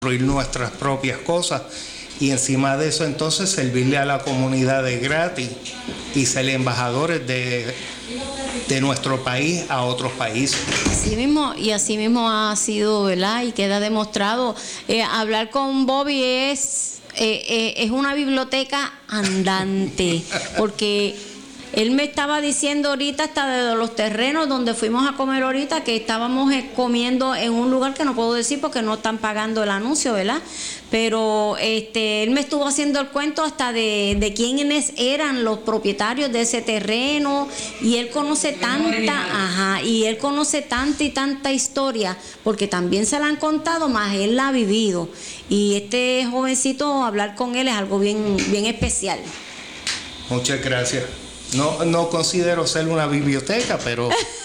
construir nuestras propias cosas y encima de eso entonces servirle a la comunidad de gratis y ser embajadores de nuestro país a otros países. Así mismo ha sido, ¿verdad? Y queda demostrado. Hablar con Bobby es una biblioteca andante, porque él me estaba diciendo ahorita hasta de los terrenos donde fuimos a comer ahorita, que estábamos comiendo en un lugar que no puedo decir porque no están pagando el anuncio, ¿verdad? Pero él me estuvo haciendo el cuento hasta de quiénes eran los propietarios de ese terreno, y él conoce tanta y tanta historia, porque también se la han contado, más él la ha vivido. Y este jovencito, hablar con él es algo bien, bien especial. Muchas gracias. No considero ser una biblioteca, pero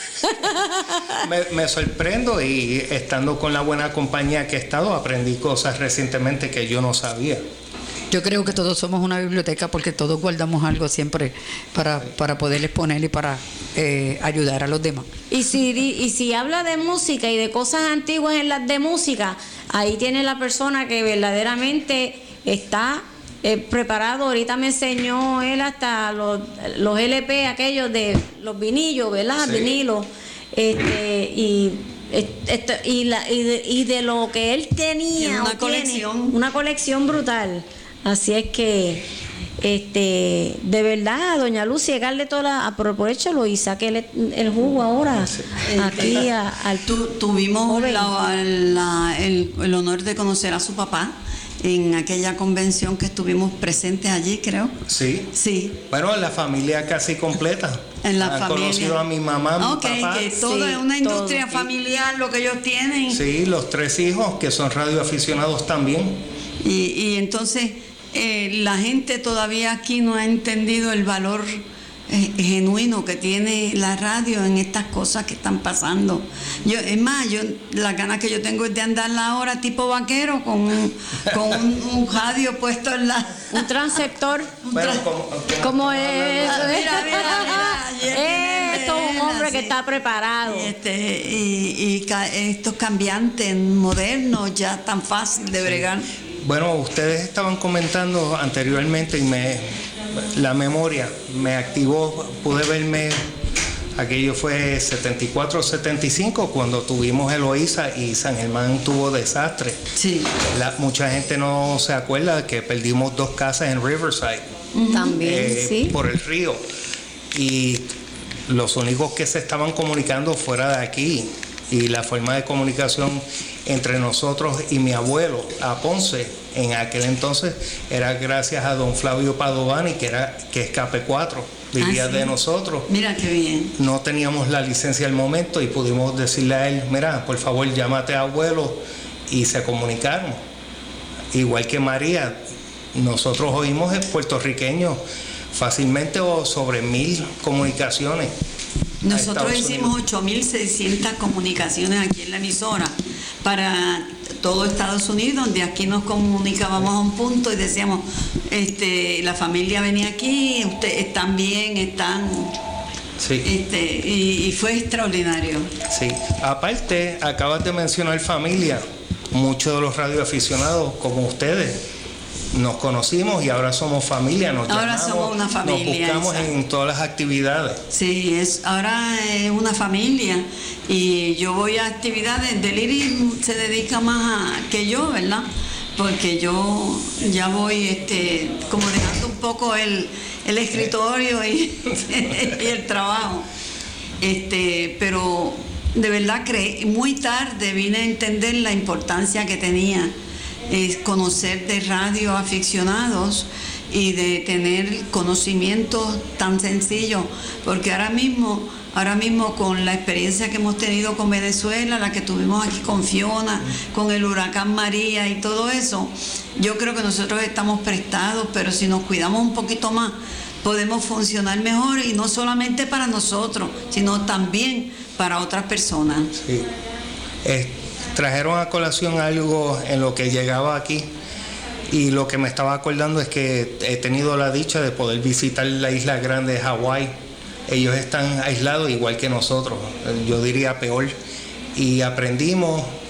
me sorprendo, y estando con la buena compañía que he estado, aprendí cosas recientemente que yo no sabía. Yo creo que todos somos una biblioteca porque todos guardamos algo siempre para poder exponer y para ayudar a los demás. Y si habla de música y de cosas antiguas en las de música, ahí tiene la persona que verdaderamente está preparado. Ahorita me enseñó él hasta los LP, aquellos de los vinillos, ¿verdad? Sí. Vinilos. Y de lo que él tenía, una colección brutal. Así es que de verdad, doña Lucy, llegarle toda aprovechalo y saque el jugo ahora aquí al tuvimos el honor de conocer a su papá en aquella convención que estuvimos presentes allí, creo. Sí. Bueno, la familia casi completa. En la Han familia. conocido a mi mamá, mi papá. Que todo es una industria familiar lo que ellos tienen. Sí, los 3 hijos que son radioaficionados también. Y entonces la gente todavía aquí no ha entendido el valor genuino que tiene la radio en estas cosas que están pasando. Las ganas que yo tengo es de andar la hora tipo vaquero con un radio puesto en un transceptor. ¿Cómo es? Mira. Esto es un hombre que está preparado. Y estos cambiantes modernos ya tan fácil de bregar. Bueno, ustedes estaban comentando anteriormente y la memoria me activó. Pude verme, aquello fue 74 75 cuando tuvimos Eloísa y San Germán tuvo desastre. Sí. Mucha gente no se acuerda que perdimos 2 casas en Riverside. También, sí. Por el río. Y los únicos que se estaban comunicando fuera de aquí, y la forma de comunicación entre nosotros y mi abuelo a Ponce en aquel entonces era gracias a don Flavio Padovani, que es KP4, vivía de nosotros. Mira qué bien. No teníamos la licencia al momento y pudimos decirle a él, mira, por favor llámate a abuelo, y se comunicaron. Igual que María, nosotros oímos puertorriqueños fácilmente sobre 1000 comunicaciones. Nosotros hicimos 8.600 comunicaciones aquí en la emisora para todo Estados Unidos, donde aquí nos comunicábamos a un punto y decíamos, la familia venía aquí, ustedes están bien, están... Sí. Y fue extraordinario. Sí. Aparte, acabas de mencionar familia. Muchos de los radioaficionados, como ustedes, nos conocimos y ahora somos familia. Ahora somos una familia. Nos buscamos en todas las actividades. Sí, ahora es una familia. Y yo voy a actividades. Deliri se dedica más que yo, ¿verdad? Porque yo ya voy como dejando un poco el escritorio y el trabajo. Pero de verdad muy tarde vine a entender la importancia que tenía conocer de radioaficionados y de tener conocimientos tan sencillos, porque ahora mismo con la experiencia que hemos tenido con Venezuela, la que tuvimos aquí con Fiona, con el huracán María y todo eso, yo creo que nosotros estamos prestados, pero si nos cuidamos un poquito más podemos funcionar mejor, y no solamente para nosotros, sino también para otras personas. Sí. Trajeron a colación algo en lo que llegaba aquí, y lo que me estaba acordando es que he tenido la dicha de poder visitar la isla grande de Hawái. Ellos están aislados igual que nosotros, yo diría peor, y aprendimos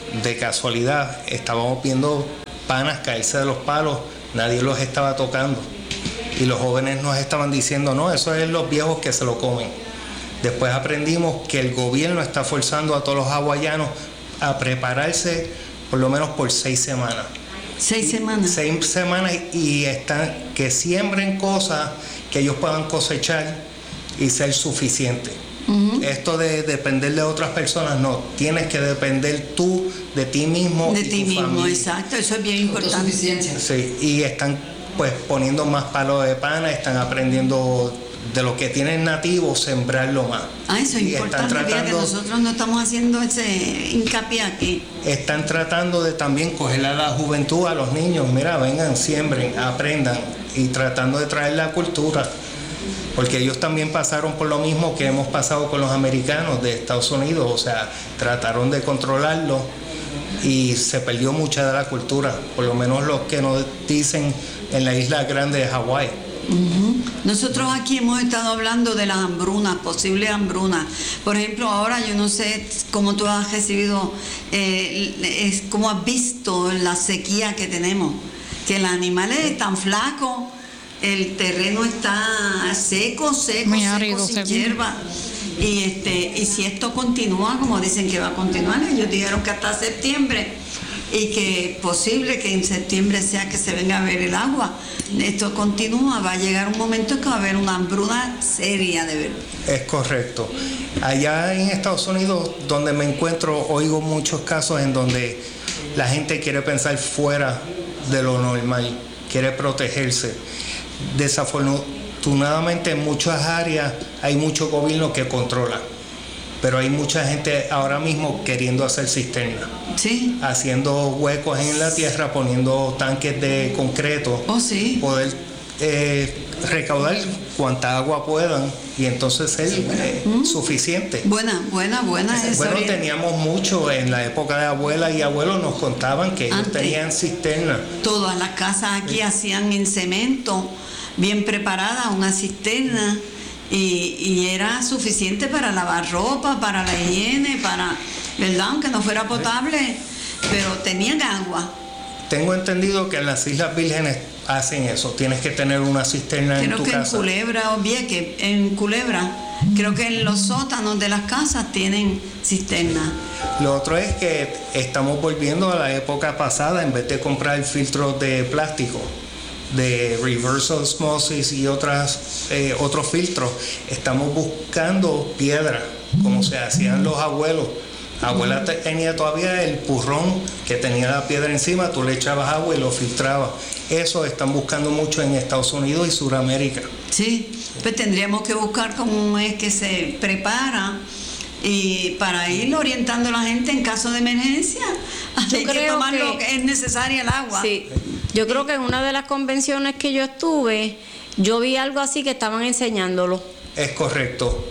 de casualidad estábamos viendo panas caerse de los palos, nadie los estaba tocando. Y los jóvenes nos estaban diciendo, no, eso es los viejos que se lo comen. Después aprendimos que el gobierno está forzando a todos los hawaianos a prepararse por lo menos por 6 semanas. 6 semanas. 6 semanas y que siembren cosas que ellos puedan cosechar y ser suficientes. Esto de depender de otras personas, no, tienes que depender tú de ti mismo. De y ti tu mismo, familia. exacto, eso es bien importante. Sí, y están pues poniendo más palos de pana, están aprendiendo de lo que tienen nativos, sembrarlo más. Eso es Y importante, que nosotros no estamos haciendo ese hincapié aquí. Están tratando de también coger a la juventud, a los niños, mira, vengan, siembren, aprendan, y tratando de traer la cultura, porque ellos también pasaron por lo mismo que hemos pasado con los americanos de Estados Unidos, o sea, trataron de controlarlo y se perdió mucha de la cultura, por lo menos lo que nos dicen en la isla grande de Hawái. Nosotros aquí hemos estado hablando de las hambrunas, posibles hambrunas. Por ejemplo, ahora yo no sé cómo tú has recibido, cómo has visto la sequía que tenemos, que los animales están flacos, el terreno está seco, muy árido, sin hierba. Y si esto continúa, como dicen que va a continuar, ellos dijeron que hasta septiembre, y que es posible que en septiembre sea que se venga a ver el agua. Esto continúa, va a llegar un momento que va a haber una hambruna seria de verdad. Es correcto. Allá en Estados Unidos, donde me encuentro, oigo muchos casos en donde la gente quiere pensar fuera de lo normal, quiere protegerse. Desafortunadamente en muchas áreas hay mucho gobierno que controla, pero hay mucha gente ahora mismo queriendo hacer cisternas. Sí. Haciendo huecos en la tierra, poniendo tanques de concreto, sí. Poder recaudar cuanta agua puedan y entonces ser suficiente. Buena eso. Bueno, teníamos mucho en la época de abuelas y abuelos, nos contaban que ellos tenían cisternas. Todas las casas aquí hacían en cemento, bien preparada, una cisterna, y era suficiente para lavar ropa, para la higiene, ¿verdad? Aunque no fuera potable, pero tenían agua. Tengo entendido que en las Islas Vírgenes hacen eso, tienes que tener una cisterna en tu casa. Creo que en Culebra o Vieques, en Culebra, creo que en los sótanos de las casas tienen cisterna. Lo otro es que estamos volviendo a la época pasada, en vez de comprar filtros de plástico, de reverse osmosis y otros filtros, estamos buscando piedra, como se hacían los abuelos. Abuela tenía todavía el purrón que tenía la piedra encima, tú le echabas agua y lo filtrabas. Eso están buscando mucho en Estados Unidos y Sudamérica. Sí, pues tendríamos que buscar cómo es que se prepara y para ir orientando a la gente en caso de emergencia. Hay que tomar lo que es necesaria el agua. Sí, yo creo que en una de las convenciones que yo estuve, yo vi algo así que estaban enseñándolo. Es correcto.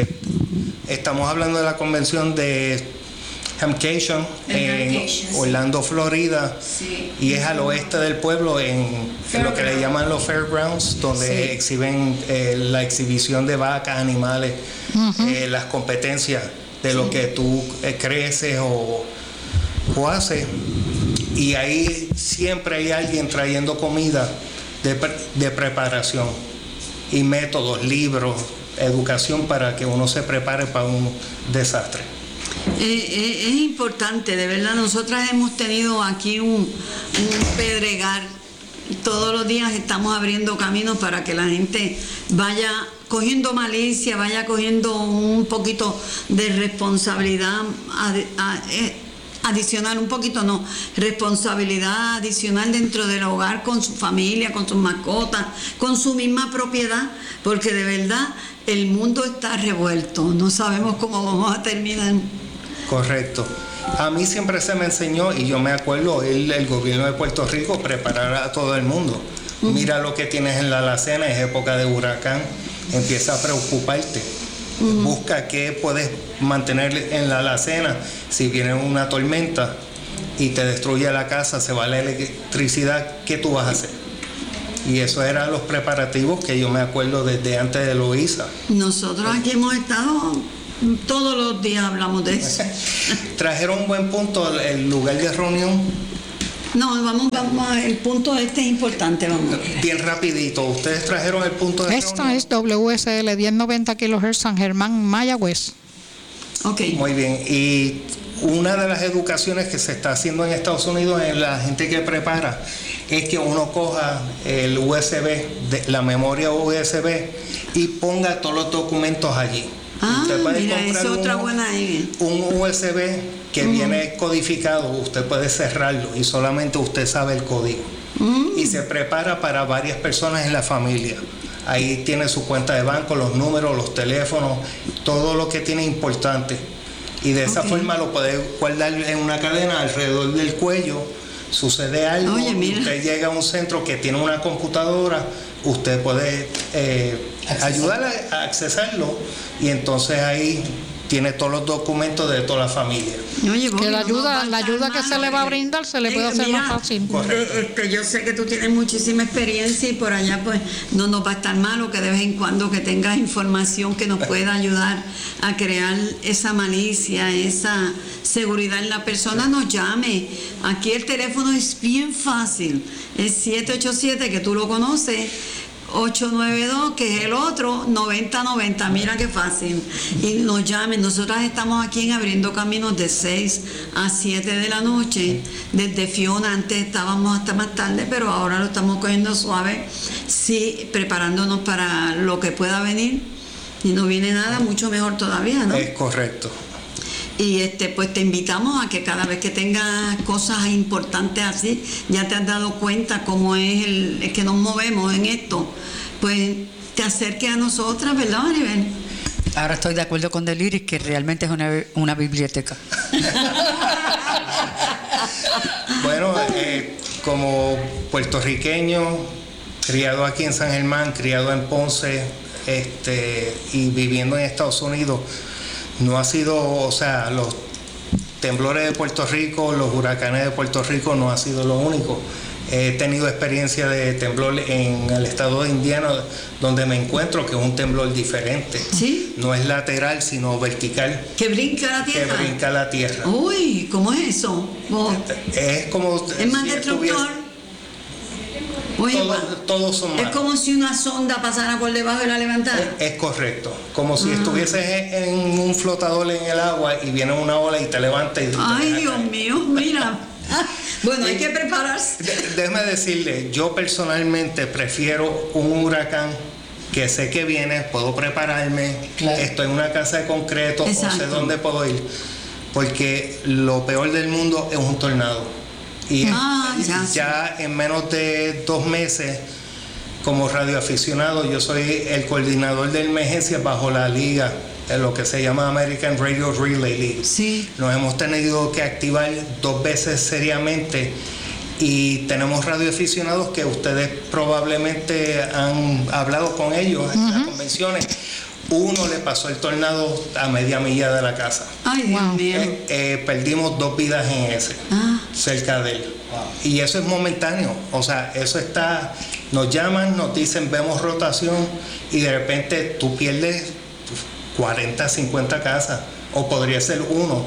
Estamos hablando de la convención de Hamcation en Orlando, Florida, sí. Y es al oeste del pueblo, en lo que le llaman los fairgrounds, donde exhiben la exhibición de vacas, animales, las competencias de lo que tú creces o haces. Y ahí siempre hay alguien trayendo comida de preparación y métodos, libros, educación para que uno se prepare para un desastre. Es importante, de verdad. Nosotras hemos tenido aquí un pedregal. Todos los días estamos abriendo caminos para que la gente vaya cogiendo malicia, vaya cogiendo un poquito de responsabilidad adicional, responsabilidad adicional dentro del hogar, con su familia, con sus mascotas, con su misma propiedad, porque de verdad el mundo está revuelto, no sabemos cómo vamos a terminar. Correcto. A mí siempre se me enseñó, y yo me acuerdo, el gobierno de Puerto Rico preparar a todo el mundo. Mira lo que tienes en la alacena, es época de huracán, empieza a preocuparte. Busca qué puedes mantener en la alacena. Si viene una tormenta y te destruye la casa, se va la electricidad, ¿qué tú vas a hacer? Y eso eran los preparativos que yo me acuerdo desde antes de Loíza. Nosotros aquí hemos estado Todos los días hablamos de eso. Trajeron un buen punto, el lugar de reunión. No, vamos, el punto este es importante, vamos. Bien rapidito, ustedes trajeron el punto de Esto reunión. es WSL 1090 kHz San Germán, Mayagüez. Ok. Muy bien, y una de las educaciones que se está haciendo en Estados Unidos en la gente que prepara es que uno coja el USB, la memoria USB, y ponga todos los documentos allí. Usted puede mira, comprar esa es otra buena idea. un USB que viene codificado, usted puede cerrarlo y solamente usted sabe el código. Y se prepara para varias personas en la familia. Ahí tiene su cuenta de banco, los números, los teléfonos, todo lo que tiene importante. Y de esa forma lo puede guardar en una cadena alrededor del cuello. Sucede algo, Oye, mira. usted llega a un centro que tiene una computadora, usted puede ayudarle a accesarlo y entonces ahí tiene todos los documentos de toda la familia. Oye, Bobby, Que la no nos va a ayuda estar que se mal, le va a porque- brindar se le puede hacer mira, más fácil. yo sé que tú tienes muchísima experiencia y por allá pues no nos va a estar malo que de vez en cuando que tengas información que nos pueda ayudar a crear esa malicia, esa seguridad en la persona, nos llame. Aquí el teléfono es bien fácil, es 787, que tú lo conoces, 892, que es el otro, 9090, mira qué fácil. Y nos llamen, nosotras estamos aquí en Abriendo Caminos de 6 a 7 de la noche. Desde Fiona, antes estábamos hasta más tarde, pero ahora lo estamos cogiendo suave, sí, preparándonos para lo que pueda venir. Y no viene nada, mucho mejor todavía, ¿no? Es correcto. Y pues te invitamos a que cada vez que tengas cosas importantes así, ya te has dado cuenta cómo es que nos movemos en esto, pues te acerques a nosotras, ¿verdad, Maribel? Ahora estoy de acuerdo con Deliris que realmente es una biblioteca. Bueno, como puertorriqueño, criado aquí en San Germán, criado en Ponce, y viviendo en Estados Unidos, no ha sido, o sea, los temblores de Puerto Rico, los huracanes de Puerto Rico no ha sido lo único. He tenido experiencia de temblor en el estado de Indiana, donde me encuentro, que es un temblor diferente. ¿Sí? No es lateral, sino vertical, Que brinca la que tierra. brinca la tierra. Uy, ¿cómo es eso? Es como Es más si destructor. Oye, todos son es malos. como si una sonda pasara por debajo y la levantara. Es correcto, como si estuvieses en un flotador en el agua y viene una ola y te levanta y te Ay, deja Dios caer. mío, mira. Bueno, hay que prepararse. Déjeme decirle, yo personalmente prefiero un huracán que sé que viene, puedo prepararme, Claro. estoy en una casa de concreto, o sé Exacto. dónde puedo ir, porque lo peor del mundo es un tornado. Y ya en menos de 2 meses, como radioaficionado, yo soy el coordinador de emergencias bajo la liga, en lo que se llama American Radio Relay League. Sí. Nos hemos tenido que activar 2 veces seriamente y tenemos radioaficionados que ustedes probablemente han hablado con ellos en las convenciones. Uno le pasó el tornado a media milla de la casa. Ay, Dios Wow. mío. Perdimos 2 vidas en ese, cerca de él. Y eso es momentáneo, o sea, eso está, nos llaman, nos dicen, vemos rotación y de repente tú pierdes 40, 50 casas, o podría ser 1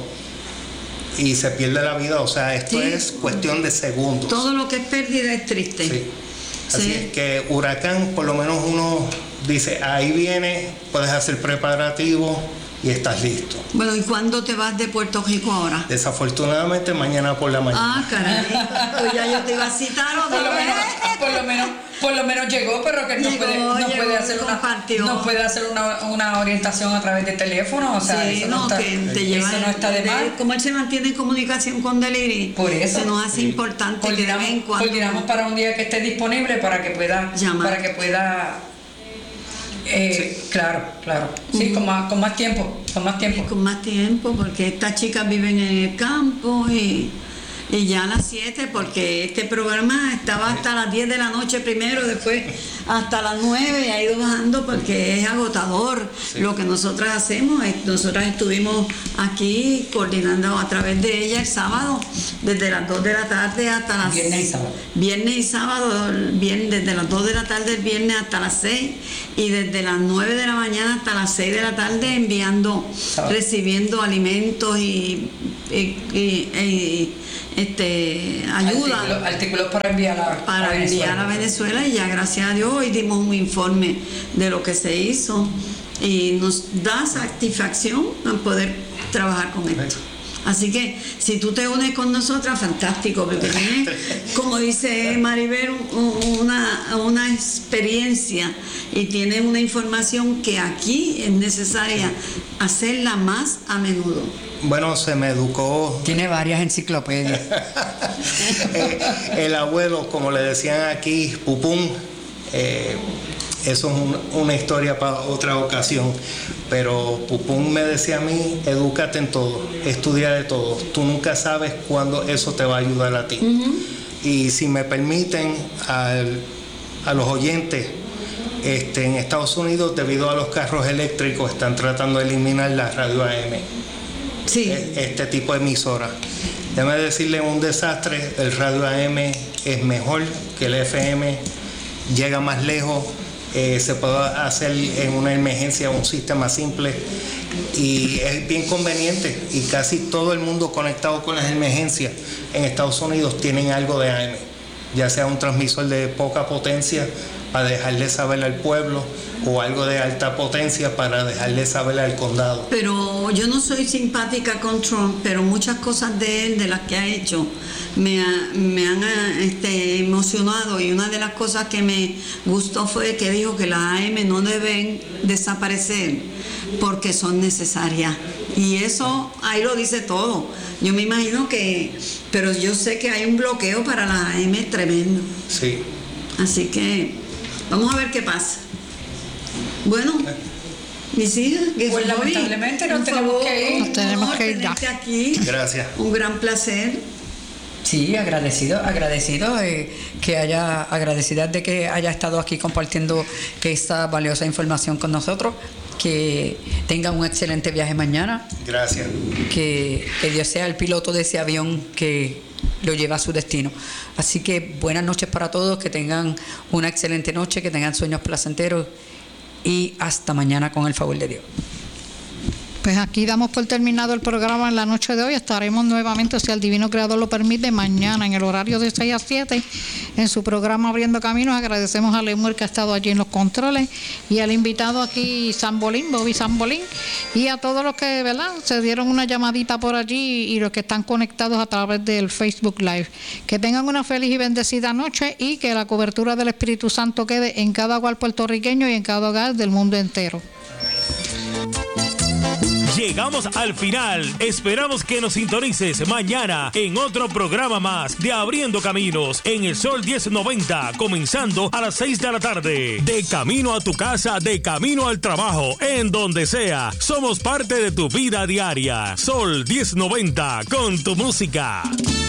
y se pierde la vida, o sea, esto Sí. es cuestión de segundos. Todo lo que es pérdida es triste. Sí. Así Sí. es que huracán, por lo menos uno dice, ahí viene, puedes hacer preparativo y estás listo. Bueno, ¿y cuándo te vas de Puerto Rico ahora? Desafortunadamente mañana por la mañana. Ah, caray. Pues ya yo te iba a citar otra vez. Por lo menos llegó, pero que Llegó, compartió. puede hacer una orientación a través de teléfono, o sea, Sí, eso no está, que te lleva. eso no está de más. Como él se mantiene en comunicación con Deliri, Por eso. se nos hace importante que de vez en cuando. Coordinamos para un día que esté disponible para que pueda Llamar. para que pueda claro, sí, con más tiempo, Y con más tiempo, porque estas chicas viven en el campo y y ya a las 7, porque este programa estaba hasta las 10 de la noche primero, después hasta las 9, y ha ido bajando porque es agotador lo que nosotras hacemos. Nosotras estuvimos aquí coordinando a través de ella el sábado, desde las 2 de la tarde hasta las... Viernes y sábado, desde las 2 de la tarde el viernes hasta las 6, y desde las 9 de la mañana hasta las 6 de la tarde enviando, recibiendo alimentos y ayuda, artículos para enviar a Venezuela. Y ya gracias a Dios hoy dimos un informe de lo que se hizo y nos da satisfacción poder trabajar con esto. Así que si tú te unes con nosotras, fantástico, porque tienes, como dice Maribel, una experiencia y tienes una información que aquí es necesaria hacerla más a menudo. Bueno, se me educó. Tiene varias enciclopedias. El abuelo, como le decían aquí, Pupún. Eso es una historia para otra ocasión. Pero Pupún me decía a mí, edúcate en todo, estudia de todo. Tú nunca sabes cuándo eso te va a ayudar a ti. Y si me permiten, a los oyentes, en Estados Unidos, debido a los carros eléctricos, están tratando de eliminar la radio AM. Sí. Este tipo de emisora. Déjame decirle, un desastre. El radio AM es mejor que el FM, llega más lejos, se puede hacer en una emergencia un sistema simple y es bien conveniente, y casi todo el mundo conectado con las emergencias en Estados Unidos tienen algo de AM, ya sea un transmisor de poca potencia para dejarle saber al pueblo, o algo de alta potencia para dejarle saber al condado. Pero yo no soy simpática con Trump, pero muchas cosas de él, de las que ha hecho, me han emocionado, y una de las cosas que me gustó fue que dijo que las AM no deben desaparecer porque son necesarias, y eso ahí lo dice todo. Yo me imagino pero yo sé que hay un bloqueo para las AM tremendo. Sí. Así que vamos a ver qué pasa. Bueno, mis hijas, pues lamentablemente nos tenemos que ir. Nos tenemos que ir ya. Aquí. Gracias. Un gran placer. Sí, agradecida de que haya estado aquí compartiendo esta valiosa información con nosotros. Que tengan un excelente viaje mañana. Gracias. Que Dios sea el piloto de ese avión que lo lleva a su destino. Así que buenas noches para todos, que tengan una excelente noche, que tengan sueños placenteros, y hasta mañana con el favor de Dios. Pues aquí damos por terminado el programa en la noche de hoy. Estaremos nuevamente, si el Divino Creador lo permite, mañana en el horario de 6 a 7 en su programa Abriendo Caminos. Agradecemos a Lemuel, que ha estado allí en los controles, y al invitado aquí, Bobby Sambolín, y a todos los que, ¿verdad?, se dieron una llamadita por allí, y los que están conectados a través del Facebook Live. Que tengan una feliz y bendecida noche, y que la cobertura del Espíritu Santo quede en cada hogar puertorriqueño y en cada hogar del mundo entero. Llegamos al final. Esperamos que nos sintonices mañana en otro programa más de Abriendo Caminos en el Sol 1090, comenzando a las 6 de la tarde. De camino a tu casa, de camino al trabajo, en donde sea. Somos parte de tu vida diaria. Sol 1090 con tu música.